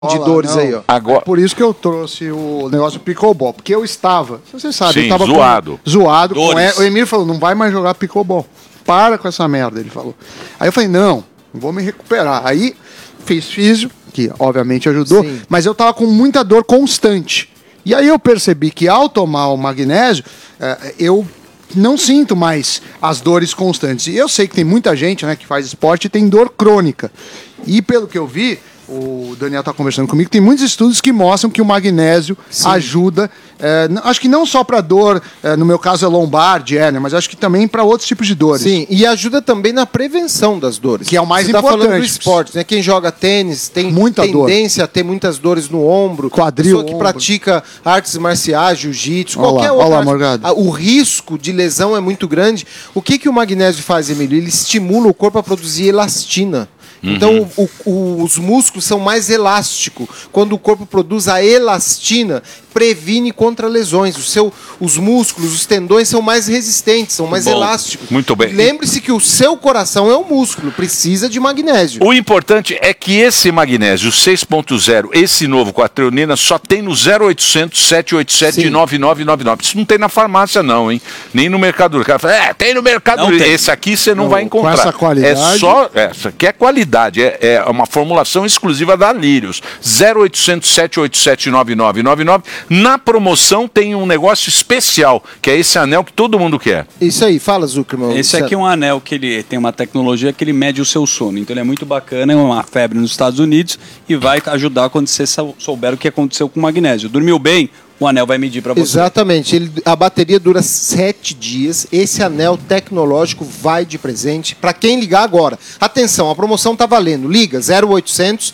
de dores aí, ó. Agora... É por isso que eu trouxe o negócio do pickleball, porque eu estava, você sabe, Sim, eu estava zoado. O Emílio falou, não vai mais jogar pickleball. Para com essa merda, ele falou. Aí eu falei, não vou me recuperar. Aí fiz físio, que obviamente ajudou, sim, mas eu tava com muita dor constante. E aí eu percebi que ao tomar o magnésio, eu não sinto mais as dores constantes. E eu sei que tem muita gente, né, que faz esporte e tem dor crônica. E pelo que eu vi, o Daniel está conversando comigo, tem muitos estudos que mostram que o magnésio, sim, ajuda, acho que não só para dor, no meu caso é lombar, né, mas acho que também para outros tipos de dores. Sim, e ajuda também na prevenção das dores. Que é o mais importante. Você está falando do esporte, né? Quem joga tênis tem muita tendência a ter muitas dores no ombro. Quadril, pessoa que pratica artes marciais, jiu-jitsu, qualquer outra. O risco de lesão é muito grande. O que o magnésio faz, Emílio? Ele estimula o corpo a produzir elastina. Então, os músculos são mais elásticos. Quando o corpo produz a elastina, previne contra lesões. Os músculos, os tendões são mais resistentes, são mais elásticos. Muito bem. Lembre-se que o seu coração é um músculo, precisa de magnésio. O importante é que esse magnésio 6.0, esse novo com a treonina, só tem no 0800 787 9999. Isso não tem na farmácia não, hein? Nem no Mercado Livre. O cara fala, tem no Mercado Livre. Esse aqui você não vai encontrar. Com essa qualidade. Essa aqui é qualidade. É uma formulação exclusiva da Lírios. 0800 787 9999. Na promoção tem um negócio especial, que é esse anel que todo mundo quer. Isso aí, fala, Zuckerman. Esse aqui é um anel que ele tem uma tecnologia que ele mede o seu sono. Então ele é muito bacana, é uma febre nos Estados Unidos e vai ajudar quando você souber o que aconteceu com o magnésio. Dormiu bem? O anel vai medir para você. Exatamente. A bateria dura 7 dias. Esse anel tecnológico vai de presente para quem ligar agora. Atenção, a promoção está valendo. Liga 0800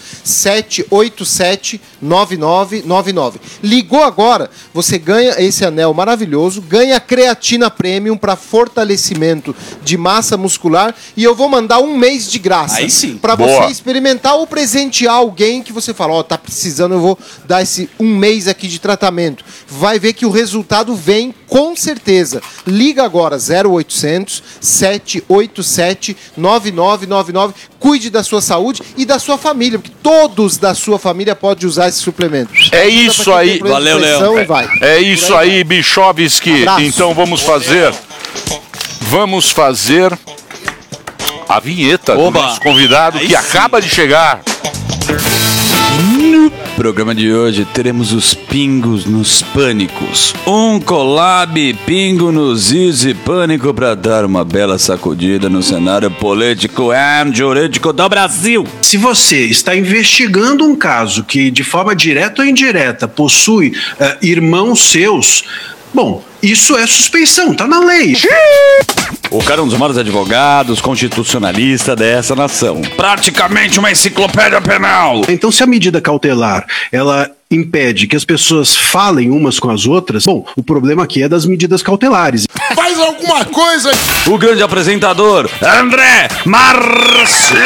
787 9999. Ligou agora, você ganha esse anel maravilhoso, ganha creatina premium para fortalecimento de massa muscular e eu vou mandar 1 mês de graça. Aí sim. Para você experimentar ou presentear alguém que você fala, tá precisando, eu vou dar esse 1 mês aqui de tratamento. Vai ver que o resultado vem com certeza. Liga agora 0800 787 9999. Cuide da sua saúde e da sua família, porque todos da sua família podem usar esse suplemento. É isso aí. Valeu, Léo. É isso aí, Bichovski. Então vamos fazer a vinheta do nosso convidado que acaba de chegar. No programa de hoje teremos os pingos nos pânicos. Um collab pingo nos Easy Pânico para dar uma bela sacudida no cenário político e jurídico do Brasil. Se você está investigando um caso que de forma direta ou indireta possui irmãos seus, bom, isso é suspeição, tá na lei. O cara é um dos maiores advogados constitucionalista dessa nação. Praticamente uma enciclopédia penal. Então, se a medida cautelar, ela impede que as pessoas falem umas com as outras, bom, o problema aqui é das medidas cautelares. Faz alguma coisa! O grande apresentador, André Marcília!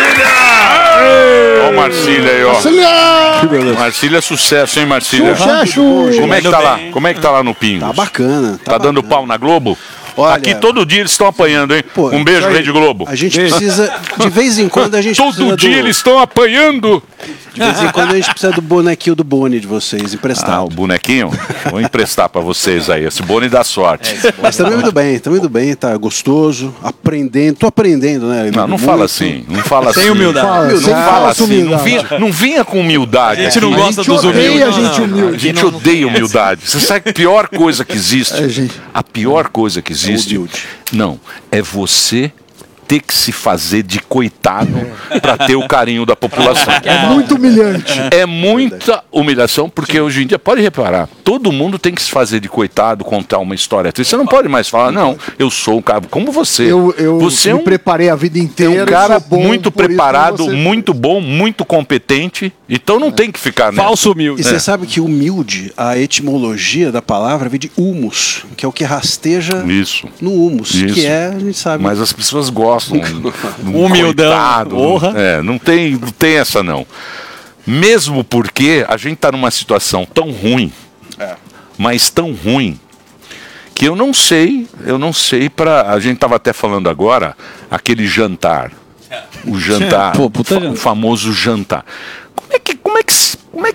Ó o Marcília aí, ó. Marcília! Marcília é sucesso, hein, Marcília? Sucesso! Como é que tá lá? Como é que tá lá no Pingos? Tá bacana. Tá dando pau na Globo? Olha, aqui todo dia eles estão apanhando, hein? Pô, um beijo, Rede Globo. A gente precisa, de vez em quando, a gente todo dia eles estão apanhando. De vez em quando a gente precisa do bonequinho do Boni de vocês, emprestado. O bonequinho? Vou emprestar pra vocês aí. Esse Boni dá sorte. Mas tá indo bem, tá gostoso, aprendendo. Tô aprendendo, né? Não fala assim, não fala assim. Sem humildade. Não fala assim, não vinha com humildade. A gente não gosta dos humildes. A gente odeia humildade. Você sabe a pior coisa que existe? A pior coisa que existe não é você ter que se fazer de coitado para ter o carinho da população. É muito humilhante. É muita humilhação, porque hoje em dia, pode reparar, todo mundo tem que se fazer de coitado, contar uma história triste. Você não pode mais falar, não, eu sou um cara como você. Você me preparei a vida inteira. É um cara muito preparado, muito bom, muito competente. Então não tem que ficar falso humilde. E você sabe que humilde, a etimologia da palavra vem de humus, que é o que rasteja no humus, que é, a gente sabe. Mas as pessoas gostam. Humildão. Não tem essa não. Mesmo porque a gente está numa situação tão ruim, mas tão ruim, que eu não sei a gente estava até falando agora, aquele jantar. O jantar, o famoso jantar.